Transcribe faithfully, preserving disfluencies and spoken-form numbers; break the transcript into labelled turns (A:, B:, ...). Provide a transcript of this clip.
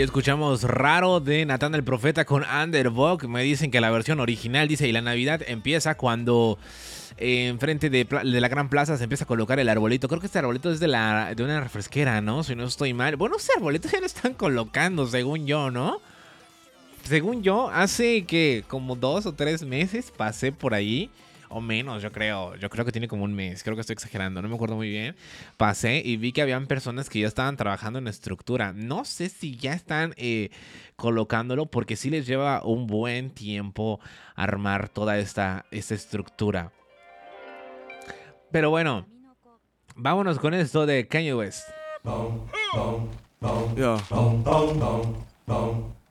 A: escuchamos Raro de Natán el Profeta con Underdog. Me dicen que la versión original dice: y la Navidad empieza cuando eh, enfrente de, pla- de la gran plaza se empieza a colocar el arbolito. Creo que este arbolito es de, la, de una refresquera, ¿no? Si no estoy mal. Bueno, ese arbolito ya lo están colocando, según yo, ¿no? Según yo, hace que como dos o tres meses pasé por ahí. O menos, yo creo. Yo creo que tiene como un mes. Creo que estoy exagerando. No me acuerdo muy bien. Pasé y vi que habían personas que ya estaban trabajando en estructura. No sé si ya están eh, colocándolo, porque sí les lleva un buen tiempo armar toda esta, esta estructura. Pero bueno, vámonos con esto de Kanye West.
B: Yeah.